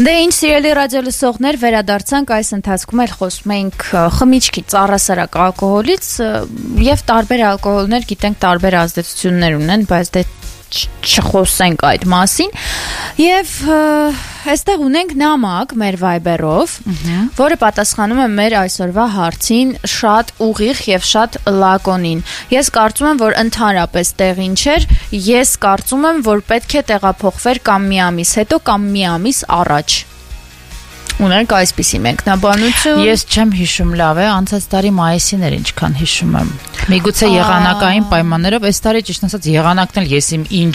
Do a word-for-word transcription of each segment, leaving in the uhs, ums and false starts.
Դե ինչ սիրելի ռադիոլսողներ, վերադարձանք այս ընթացքում էլ խոսում ենք խմիչքից, առհասարակ ալկոհոլից եւ տարբեր ալկոհոլներ գիտենք տարբեր ազդեցություններ ունեն, բայց դե չխոսենք այդ մասին եւ այստեղ ունենք նամակ մեր Viber-ով, որը պատասխանում է մեր այսօրվա հարցին շատ ուղիղ եւ շատ լակոնին։ Ես կարծում եմ, որ ընդհանրապես տեղին չէր, ես կարծում եմ, որ պետք է տեղափոխվեր կամ մի ամիս հետո կամ մի ամիս առաջ։ Ունենք այսպիսի մեկնաբանություն։ Ես չեմ հիշում լավ է, անցած տարի մայիսին էր ինչքան հիշում եմ։ Միգուցե եղանակային պայմաններով, այս տարի ճիշտ ասած եղանակն էլ ես իմ ինչ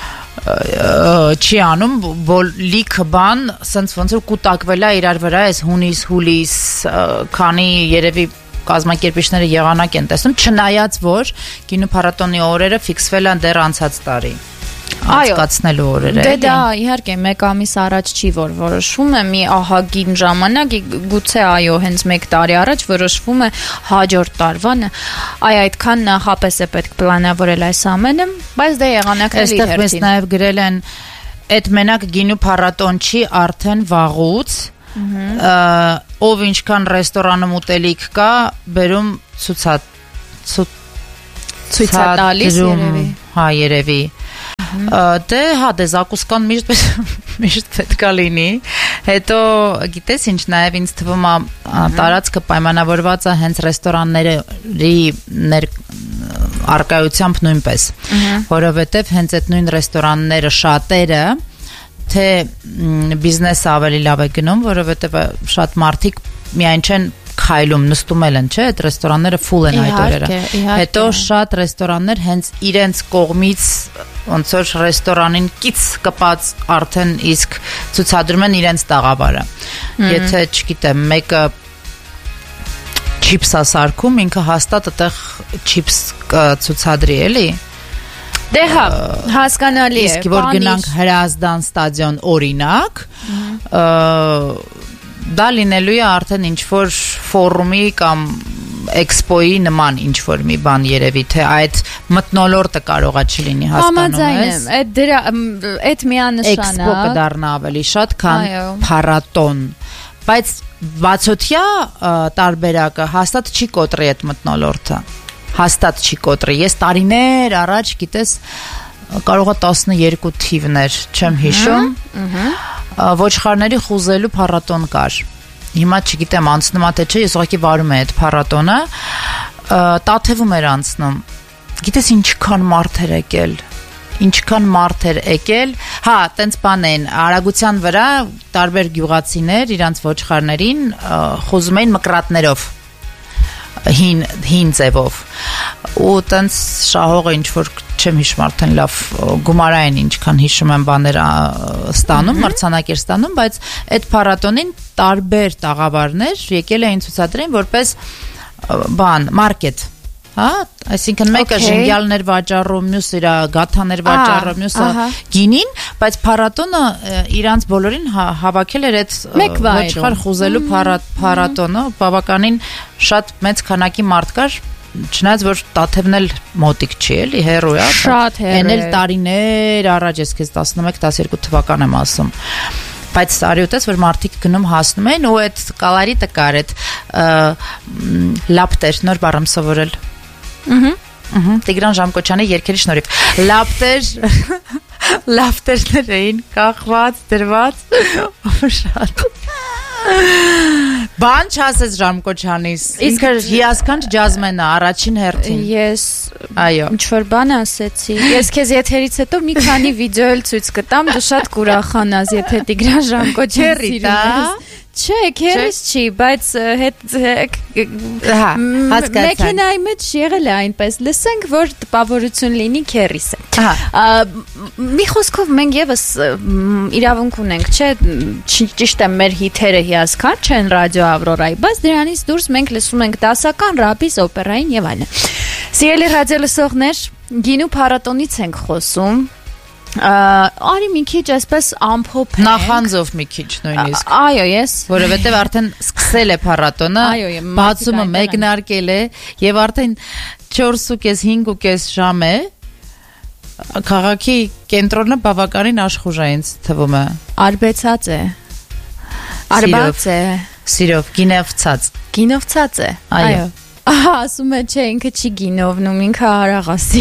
չի անում, որ լիքը բան, սենց ոնց որ կուտակվել է իրար վրա, այս հունիս, հուլիս, քանի երևի կազմակերպիչները եղանակ են տեսնում, չնայած որ գինու փառատոնի օրերը ֆիքսվել են դեռ անցած տարի։ Անցկացնելու օրերը։ Դե դա իհարկե մեկ ամիս առաջ չի որ որոշվում է մի ահագին ժամանակ, գուցե այո, հենց մեկ տարի առաջ որոշվում է հաջորդ տարվան։ Այ այդքան նախապես է պետք պլանավորել այս ամենը, բայց դե եղանակների հերթին։ Այստեղ մեզ նաև գրել են, այդ մենակ գինու փառատոն չի, արդեն վաղուց, ով ինչքան ռեստորանում ուտելիք կա, բերում ցուցա ցույցատալիս երևի։ Հա, երևի։ Դե հա դե զակուսկան միշտ միշտ պետքա լինի, հետո գիտես ինչ նաև ինձ թվում է տարածքը պայմանավորված է հենց ռեստորանների առկայությամբ նույնպես, որովհետև հենց այդ նույն ռեստորանները շատերը թե բիզնեսը ավելի լավ է գնում, որովհետև շատ մարդիկ միայն չեն քայլում, նստում են, չէ, այդ ռեստորանները ֆուլ են այդ օրերը։ Հետո շատ ռեստորաններ հենց իրենց կողմից ոնց որ ռեստորանին կից կպած արդեն իսկ ցուցադրում են իրենց տաղավարը։ Եթե, չգիտեմ, մեկը չիփս է սարքում, ինքը հաստատ այդտեղ չիփս կցուցադրի, էլի։ Դե հա, հասկանալի է։ Իսկ որ գնանք Հրազդան ստադիոն օրինակ, դա լինելու է արդեն ինչ-որ ֆորումի կամ էքսպոյի նման ինչ-որ մի բան երևի, թե այդ մթնոլորտը կարողա չլինի, հասկանում ես։ Համաձայն եմ, այդ դրա, այդ միանշանակ էքսպո կդառնա ավելի շատ, քան փառատոն, բայց բացօթյա տարբերակը հաստատ չի կոտրի այդ մթնոլորտը, հաստատ չի կոտրի։ Ես տարիներ առաջ, գիտես, կարող է տասնուերկու թիվներ, չեմ հիշում, ոչխարների խուզելու փառատոն կար։ Հիմա չգիտեմ անցնում է թե չէ, ես ուղղակի վարում եմ այդ փառատոնը, Տաթևում էր անցնում։ Գիտես ինչքան մարդ էր եկել, ինչքան մարդ էր եկել, հա, տենց բան են, արագության վրա տարբեր գյուղացիներ իրանց ոչխարներին խոզում էին մկրատներով, հին հին ձևով, ու տենց շահողը ինչ որ չեմ հիշում արդեն լավ գումարային ինչքան հիշում եմ բաներ ստանում, մրցանակեր ստանում, բայց այդ փառատոնին տարբեր տաղավարներ եկել էին ցուցադրեն որպես բան, մարքետ, հա, այսինքն մեկը ժենգյալներ վաճառում, մյուսը իր գաթաներ վաճառում, մյուսը գինին, բայց փառատոնը իրանց բոլորին հավաքել էր այդ ոչխար խուզելու փառատոնը, բավականին շատ մեծ քանակի մարդ կար, չնայած որ Տաթևն էլ մոտիկ չի, էլի հեռու է, շատ հեռու է, էն էլ տարիներ առաջ, ես քեզ տասնմեկ տասներկու թվական եմ ասում, բայց արյութես որ մարդիկ գնում հասնում են ու այդ կալարիտը կար, այդ լապտեր, նոր բառ եմ սովորել, Տիգրան Ժամկոչյանի երգերի շնորհիվ, լապտեր, լապտերներ էին կախված, դրված, շատ Բան չասես Ժամկոչյանից, ինքը հիասքանչ ջազմեն է, առաջին հերթին։ Ես ինչ-որ բան ասեցի, ես քեզ եթերից հետո մի քանի վիդեո էլ ցույց կտամ, դու շատ կուրախանաս, եթե Տիգրան Ժամկոչյանը սիրում ես։ Չէ, քերս չի, բայց մեքենայի մեջ եղել է այնպես, լսենք, որ տպավորություն լինի քերիս է։ Մի խոսքով մենք եւս իրավունք ունենք, չէ, ճիշտ է մեր հիթերը հիասքանչ չեն ռադիո Ավրորայի, բայց դրանից դուրս մենք լսում ենք դասական, ռաբիս, օպերային եւ այլն։ Սիրելի ռադիոլսողներ, գինու փառատոնից ենք խոսում։ Արի մի քիչ այսպես ամփոփ նախանձով մի քիչ նույնիսկ այո ես որովհետև արդեն սկսել է փառատոնը բացումը մեկնարկել է եւ արդեն չորսուկես հինգուկես ժամ է քաղաքի կենտրոնը բավականին աշխուժ է ինձ թվում է արբեցած է Արբաց է։ Սիրով, գինովցած։ Գինովցած է։ Այո։ Ահա, ասում է, չէ, ինքը չի գինովնում, ինքը արաղասի։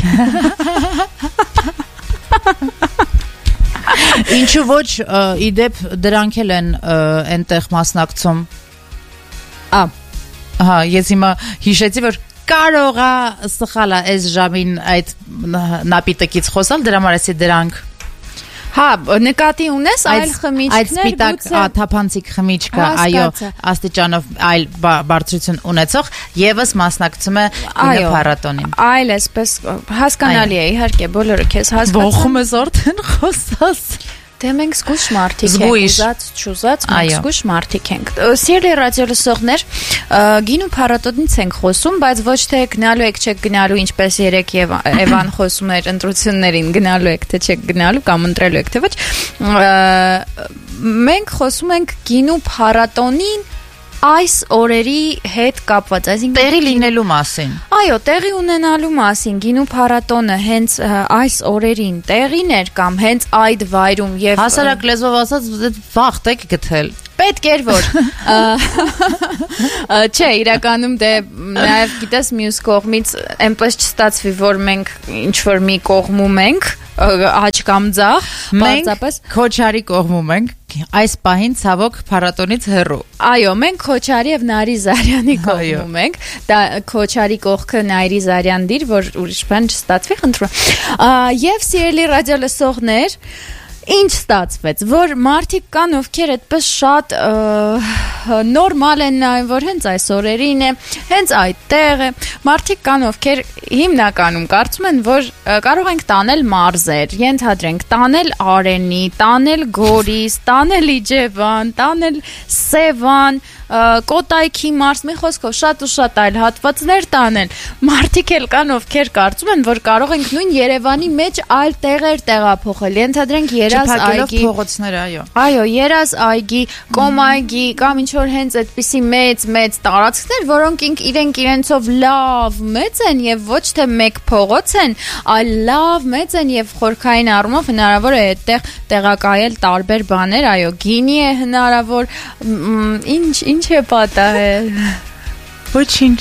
Ինչու ոչ իդեպ դրանք էլ են այնտեղ մասնակցում։ Ա։ Ահա, ես հիմա հիշեցի, որ կարող է սխալ է այս ժամին այդ նապիտակից խոսալ, դրա համար էսի դրանք։ Հա, նկատի ունես այլ խմիչքներ, այդ սպիտակ թափանցիկ խմիչքը, այո, աստիճանով այլ բարձրություն ունեցող եւս մասնակցում է փառատոնին։ Այլ էսպես հասկանալի է, իհարկե, բոլորը քեզ հասկացան։ Ողում ես արդեն խոսած։ Դե մենք զգույշ մարդիկ ենք, ուզած, չուզած, մենք զգույշ մարդիկ ենք։ Սիրելի ռադիոլսողներ, գինու փառատոնից ենք խոսում, բայց ոչ թե գնալու եք, չեք գնալու, ինչպես երեք Էվան խոսում էր ընտրություններին, գնալու եք, թե չեք գնալու կամ ընտրելու եք, թե ոչ։ Մենք խոսում ենք գինու փառատոնին այս օրերի հետ կապված, այսինքն տեղի լինելու մասին։ Այո, տեղի ունենալու մասին, գինու փառատոնը հենց այս օրերին տեղիներ կամ հենց այդ վայրում եւ հասարակ լեզվով ասած վաղտ եք գտել։ Պետք էր որ չէ, իրականում դե նաև գիտես մյուս կողմից այնպես չստացվի, որ մենք ինչ որ մի կողմում ենք աչ կամ ձախ, պարզապես Քոչարի կողմում ենք այս պահին ցավոք փառատոնից հեռու։ Այո, մենք Քոչարի եւ Նարի Զարյանի կողմում ենք։ Դա Քոչարի կողքը Նարի Զարյան դիր, որ ուրիշ բան չստացվի, խնդրում։ Եվ սիրելի ռադիոլսողներ, ինչ ստացվեց, որ մարդիկ կան, ովքեր այդպես շատ նորմալ են նայում, որ հենց այս օրերին է, հենց այդ տեղ է, մարդիկ կան, ովքեր հիմնականում կարծում են, որ կարող ենք տանել մարզեր, ենթադրենք, տանել Արենի, տանել Գորիս, տանել Իջևան, տանել Սևան, Կոտայքի մարզ, մի խոսքով շատ ու շատ այլ հատվածներ տանել։ Մարդիկ էլ կան, ովքեր կարծում են, որ կարող ենք նույն Երևանի մեջ այլ տեղեր տեղափոխել, ենթադրենք Երազ այգի փողոցներ, այո։ Այո, Երազ այգի, Կոմ այգի կամ ինչ որ հենց այդպիսի մեծ մեծ տարածքներ, որոնք իրենք իրենցով լավ մեծ են եւ ոչ թե մեկ փողոց են, այլ լավ մեծ են եւ խորքային առումով հնարավոր է այդտեղ տեղակայել տարբեր բաներ, այո, գինի է հնարավոր, ինչ ինչ է պատահել։ Ոչինչ։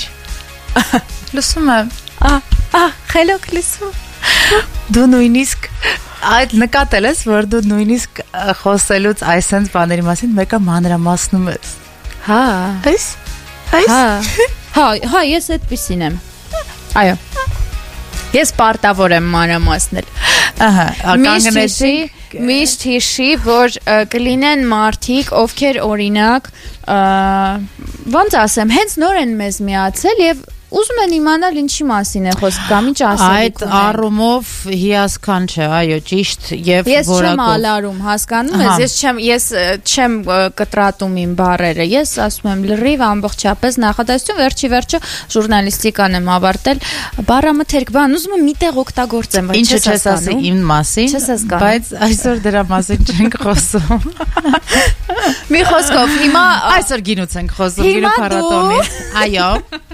Լսում եմ։ Ա, ա, խելոք լսում։ Դու նույնիսկ այդ նկատել ես, որ դու նույնիսկ խոսելուց այսենց բաների մասին մեկը մանրամասնում ես։ Հա։ Այս։ Այս։ Հա։ Հա, հա, ես այդպեսին եմ։ Այո։ Ես պարտավոր եմ մանրամասնել։ Ահա, կանգնեցի, միշտ հիշի, որ կլինեն մարդիկ, ովքեր օրինակ, ոնց ասեմ, հենց նոր են մեզ միացել եւ ուզում են իմանալ ինչի մասին է խոսք կամ ինչ ասելիք ունեն։ Այդ առումով հիասքանչ չէ, այո, ճիշտ եւ որակով։ Ես չեմ որակով ալարում, հասկանում ես, ես չեմ ես չեմ կտրատում իմ բառերը։ Ես ասում եմ լրիվ ամբողջապես նախադասություն, վերջի վերջը ժուրնալիստիկան եմ ավարտել, բառամթերք բան, ուզում եմ միտեղ օգտագործեմ, բայց ինչը չես ասի իմ մասին, բայց այսօր դրա մասին չենք խոսում։ Մի խոսքով, հիմա այսօր գինուց ենք խոսում, գինու փառատոնից։ Այո։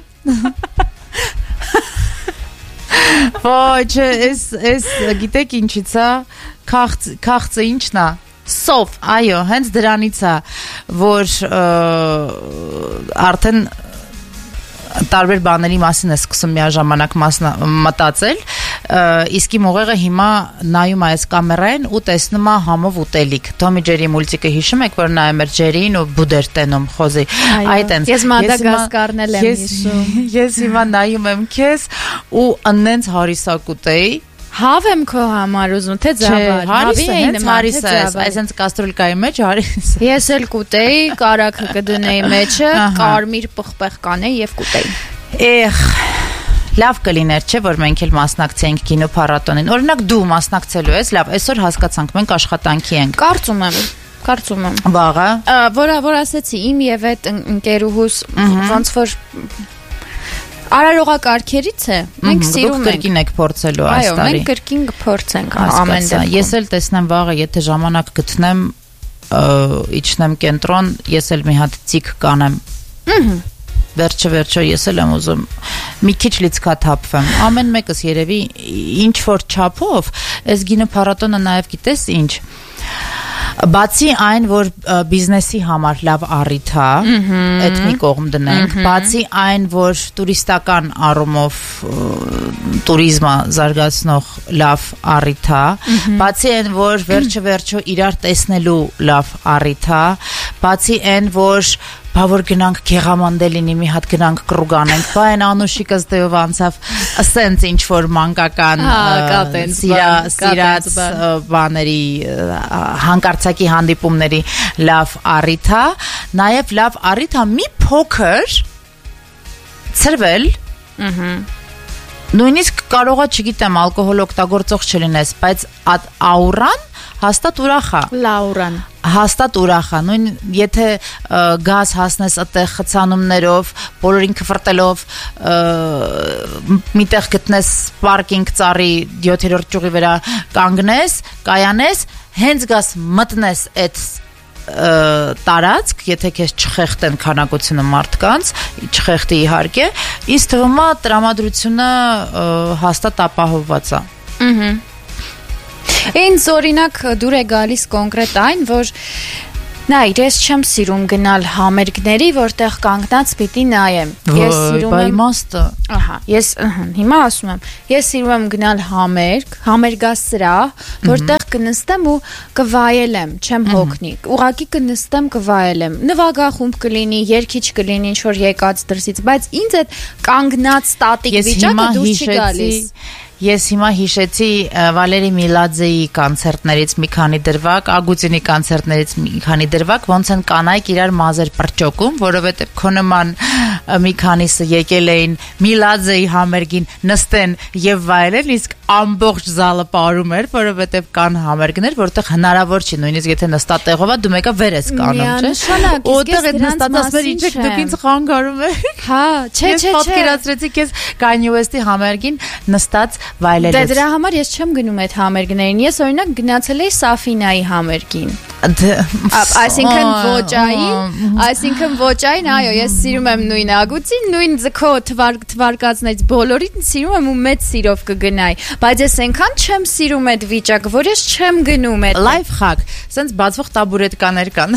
Ոյ, ես ես գիտեք ինչից է, քաղց քաղցը ինչն է, սով, այո, հենց դրանից է, որ արդեն տարբեր բաների մասին է սկսում միաժամանակ մտածել, իսկ իմ ուղեղը հիմա նայում է այս կամերային ու տեսնում է համով ուտելիք։ Թոմի Ջերի մուլտիկը հիշում եք, որ նայում էր Ջերին ու բուդեր տենում խոզի։ Այդ այնց։ Ես Մադագասկարն եմ հիշում։ Ես հիմա նայում եմ քեզ ու անենց հարիսակ ուտեի։ Հավ եմ քո համար ուզում, թե ձավար։ Հավի էին հարիսը, այսինքն կաստրոլկայի մեջ հարիս։ Ես էլ կուտեի, կարակը կդնեի մեջը, կարմիր պղպեղ կանեի եւ կուտեի։ Էխ, լավ կլիներ, չէ՞ որ մենք էլ մասնակցեինք կինո փառատոնին։ Օրինակ դու մասնակցելու ես, լավ, այսօր հասկացանք, մենք աշխատանքի ենք։ Կարծում եմ Կարծում եմ։ Վաղը։ Որը որ ասեցի, իմ եւ այդ ընկերուհուս ոնց որ արարողակարգերից է։ Մենք սիրում ենք։ Կրկին եք փորձելու այս տարի։ Այո, մենք կրկին կփորձենք ամեն դեպքում։ Ես էլ տեսնեմ վաղը, եթե ժամանակ գտնեմ, իջնեմ կենտրոն, ես էլ մի հատ ծիկ կանեմ։ Ահա։ Վերջը վերջը ես էլ եմ ուզում մի քիչ լիցքաթափվեմ։ Ամեն մեկս երևի ինչ որ չափով, այս գինո փառատոնը նաև գիտես ինչ։ Բացի այն, որ բիզնեսի համար լավ առիթ է, այդ մի կողմ դնենք, բացի այն, որ տուրիստական առումով տուրիզմը զարգացնող լավ առիթ է, բացի այն, որ վերջը վերջո իրար տեսնելու լավ առիթ է, բացի այն, որ բա որ գնանք Գեղամանդելինի մի հատ գնանք կրուգանենք, բա այն Անուշիկը ստեով անցավ ասենց ինչ որ մանկական սիրած բաների հանկարծակի հանդիպումների լավ առիթ է, նաև լավ առիթ է մի փոքր ծրվել, նույնիսկ կարողա չգիտեմ ալկոհոլ օգտագործող չլինես, բայց աուրան հաստատ ուրախ է։ Լաուրան հաստատ ուրախ է, նույն եթե գազ հասնես այդտեղ խցանումներով, բոլորին քվրտելով, միտեղ գտնես պարկինգ ծառի յոթերորդ ճյուղի վրա կանգնես, կայանես, հենց գաս մտնես այդ տարածք, եթե քեզ չխեղտեն քանակությունը մարդկանց, չխեղտի իհարկե, ինձ թվում է տրամադրությունը հաստատ ապահովված է։ Ահա Ինձ օրինակ դուր է գալիս կոնկրետ այն, որ նայր, ես չեմ սիրում գնալ համերգների, որտեղ կանգնած պիտի նայեմ։ Ես սիրում եմ իմաստը։ Ահա, ես հիմա ասում եմ, ես սիրում եմ գնալ համերգ, համերգասրահ, որտեղ կնստեմ ու կվայելեմ, չեմ հոգնի։ Ուղղակի կնստեմ, կվայելեմ։ Նվագախումբ կլինի, երգիչ կլինի, ինչ որ եկած դրսից, բայց ինձ այդ կանգնած ստատիկ վիճակը դուրս չի գալիս։ Ես հիմա հիշեցի Վալերի Միլաձեի կոնցերտներից մի քանի դրվագ, Ագուտինի կոնցերտներից մի քանի դրվագ, ոնց են կանայք իրար մազեր պրճոկում, որովհետև քո նման մի քանիսը եկել էին Միլաձեի համերգին նստեն եւ վայելեն, իսկ ամբողջ զալը պարում էր, որովհետև կան համերգներ, որտեղ հնարավոր չի, նույնիսկ եթե նստատեղով է, դու մեկը վերես կանում, չէ՞։ Որտեղ այդ նստածներ ինչ եք դուք ինձ խանգարում եք։ Հա, չէ, չէ, չէ։ Պատկերացրեցի քեզ Kanye West-ի համերգին նստած վայելելուց։ Դե դրա համար ես չեմ գնում այդ համերգներին։ Ես օրինակ գնացել էի Սաֆինայի համերգին։ Այսինքն ոչ այն, այսինքն ոչ այն, այո, ես սիրում եմ նույն Ագուտին, նույն ձգո թվարկածներից բոլորին սիրում եմ ու մեծ սիրով կգնայի, բայց ես այնքան չեմ սիրում այդ վիճակը, որ ես չեմ գնում այդ։ Լայվ խակ, սենց բացվող տաբուրետկաներ կան։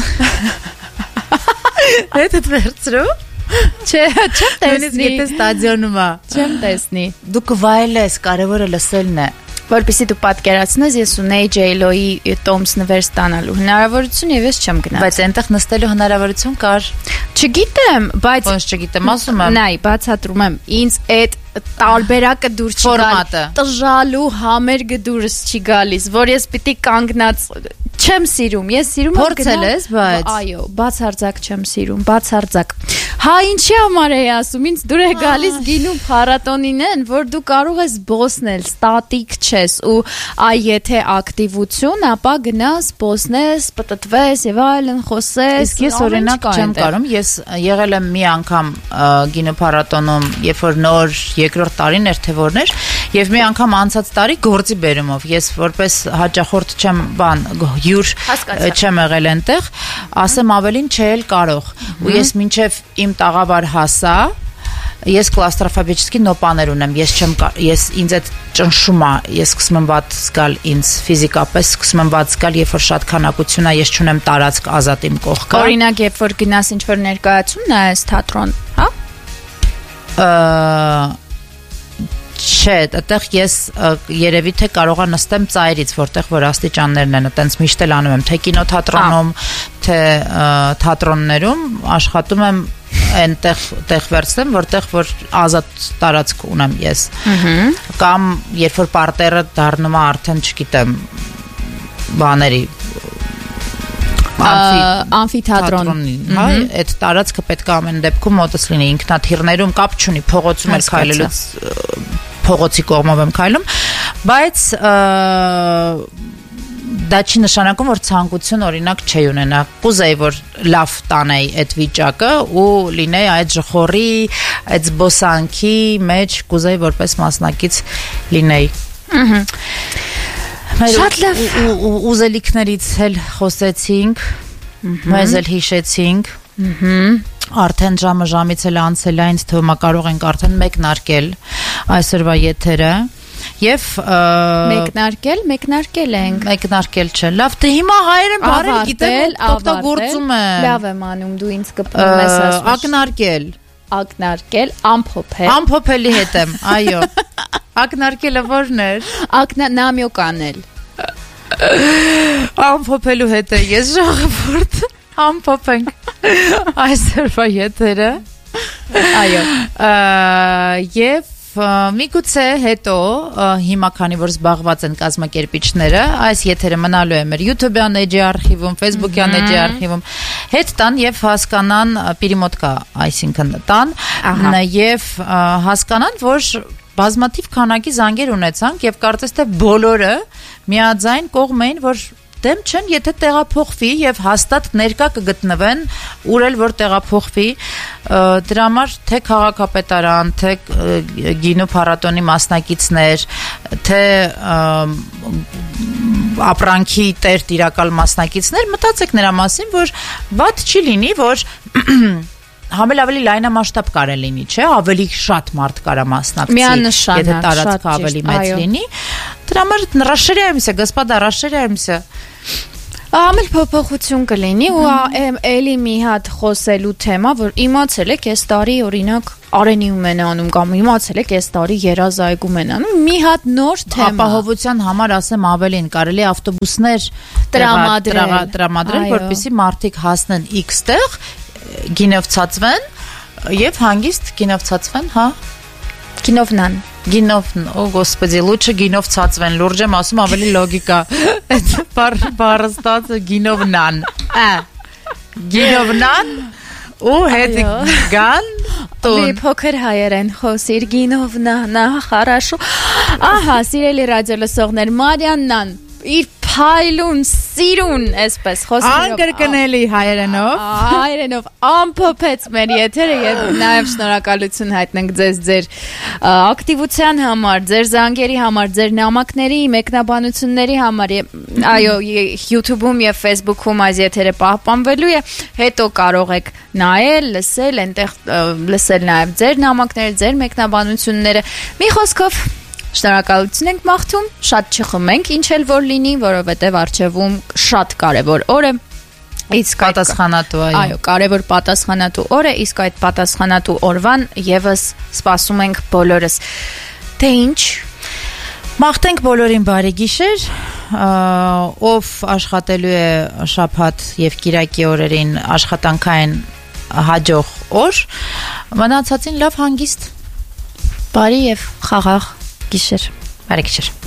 Հետը վերցրու։ Չէ, չեմ տեսնի։ Եթե ստադիոնում է։ Չեմ տեսնի։ Դու կվայելես, կարևորը լսելն է։ Որպեսզի դու պատկերացնես, ես ունեի J-Lo-ի Toms նվեր ստանալու հնարավորություն եւ ես չեմ գնացել։ Բայց այնտեղ նստելու հնարավորություն կար։ Չգիտեմ, բայց ոնց չգիտեմ, ասում եմ։ Նայ, բացատրում եմ, ինձ այդ տարբերակը դուր չի գալիս։ Տժալու համերգը դուրս չի գալիս, որ ես պիտի կանգնած չեմ սիրում, ես սիրում եմ փորձել ես, բայց այո, բացարձակ չեմ սիրում, բացարձակ։ Հա, ինչի համար էի ասում, ինձ դուր է գալիս գինու փառատոնին են, որ դու կարող ես բոսնել, ստատիկ չես ու այ եթե ակտիվություն, ապա գնաս, բոսնես, պտտվես եւ այլն խոսես։ Իսկ ես օրինակ չեմ կարող, ես եղել եմ մի անգամ գինու փառատոնում, երբ որ նոր երկրորդ տարին էր թե որն էր, եւ մի անգամ անցած տարի գործի բերումով ես որպես հաճախորդ չեմ բան յուր չեմ եղել այնտեղ, ասեմ ավելին չէ կարող ու ես մինչեւ իմ տաղավար հասա, ես կլաստրոֆոբիչսկի նոպաներ ունեմ, ես չեմ ես ինձ այդ ճնշում է, ես սկսում եմ վատ զգալ ինձ ֆիզիկապես, սկսում եմ վատ զգալ, երբ որ շատ քանակություն է, ես չունեմ տարածք ազատ իմ կողքը։ Օրինակ, երբ որ գնաս ինչ որ ներկայացում նայես թատրոն, հա? Չէ, այդտեղ ես երևի թե կարողա նստեմ ծայրից, որտեղ որ աստիճաններն են, այտենց միշտ էլ անում եմ, թե կինոթատրոնում, թե թատրոններում աշխատում եմ այնտեղ տեղ վերցնեմ, որտեղ որ ազատ տարածք ունեմ ես։ Կամ երբ որ պարտերը դառնում է արդեն, չգիտեմ, բաների ամֆիթատրոն, հա, այդ տարածքը պետք է ամեն դեպքում մոտս լինի, ինքնաթիռներում կապ չունի, փողոցում էլ քայլելուց փողոցի կողմով եմ քայլում, բայց դա չի նշանակում, որ ցանկություն օրինակ չի ունենա։ Կուզեի, որ լավ տանեի այդ վիճակը ու լինեի այդ ժխորի, այդ զբոսանքի մեջ, կուզեի որպես մասնակից լինեի։ Ահա։ Շատ լավ ուզելիքներից էլ խոսեցինք, մեզ էլ հիշեցինք, արդեն ժամը ժամից էլ անցել է, ինձ թվում է կարող ենք արդեն մեկնարկել այսօրվա եթերը, Եվ մեկնարկել, մեկնարկել ենք։ Մեկնարկել չէ։ Լավ, դե հիմա հայերեն բարերը գիտեմ, օգտագործում եմ։ Լավ եմ անում, դու ինձ կպնում ես ասում։ Ակնարկել։ Ակնարկել, ամփոփել։ Ամփոփելի հետ եմ, այո։ Ակնարկելը ո՞րն էր։ Ակնա նամյոկ անել։ Ամփոփելու հետ է, ես ժողովուրդ ամփոփենք այսօրվա եթերը։ Այո։ Եվ միգուցե հետո հիմա քանի որ զբաղված են կազմակերպիչները, այս եթերը մնալու է մեր YouTube-յան էջի արխիվում, Facebook-յան էջի արխիվում, հետ տան եւ հասկանան Պիրիմոտկա, այսինքն տան եւ հասկանան, որ բազմաթիվ քանակի զանգեր ունեցանք եւ կարծես թե բոլորը միաձայն կողմ էին, որ դեմ չեն, եթե տեղափոխվի եւ հաստատ ներկա կգտնվեն ուր էլ որ տեղափոխվի, դրա համար թե քաղաքապետարան, թե գինու փառատոնի մասնակիցներ, թե ապրանքի տեր տիրակալ մասնակիցներ, մտածեք նրա մասին, որ վատ չի լինի, որ համել ավելի լայնամասշտաբ կարելի լինի, չէ, ավելի շատ մարդ կարա մասնակցի, եթե տարածքը ավելի մեծ լինի։ Դրա համար расширяемся, господа, расширяемся։ Ամել փոփոխություն կլինի ու էլի մի հատ խոսելու թեմա, որ իմացել եք, այս տարի օրինակ Արենիում են անում կամ իմացել եք, այս տարի Երազայգում են անում, մի հատ նոր թեմա։ Ապահովության համար ասեմ ավելին, կարելի ավտոբուսներ տրամադրել, որպեսզի մարդիկ հասնեն X տեղ, գինով ցածվեն եւ հանգիստ գինով ցածվեն, հա։ Գինովնան։ Գինով, օ գոսպեդի, լուչը գինով ցածվեն, լուրջ եմ ասում, ավելի լոգիկա։ Այդ բառը գինովնան։ Ա։ Գինովնան ու հետ գան տուն։ Մի փոքր հայերեն խոսիր գինովնան, хорошо։ Ահա, սիրելի ռադիո լսողներ, Մարիաննան իր փայլուն, սիրուն, այսպես խոսքերով։ Անկրկնելի հայերենով։ Հայերենով ամփոփեց մեր եթերը եւ նաեւ շնորհակալություն հայտնենք ձեզ ձեր ակտիվության համար, ձեր զանգերի համար, ձեր նամակների, մեկնաբանությունների համար։ Այո, YouTube-ում եւ Facebook-ում այս եթերը պահպանվելու է։ Հետո կարող եք նայել, լսել, այնտեղ լսել նաեւ ձեր նամակները, ձեր մեկնաբանությունները։ Մի խոսքով շնորհակալություն ենք մաղթում, շատ չխմենք, ինչ էլ որ լինի, որովհետև առջևում շատ կարևոր օր է, իսկ պատասխանատու, այո, այո, կարևոր պատասխանատու օր է, իսկ այդ պատասխանատու օրվան եւս սպասում ենք բոլորս։ Թե ինչ, մաղթենք բոլորին բարի գիշեր, ով աշխատելու է շաբաթ եւ կիրակի օրերին աշխատանքային հաջող օր, մնացածին լավ հանգիստ, բարի եւ խաղաղ գիշեր։ Բարի գիշեր։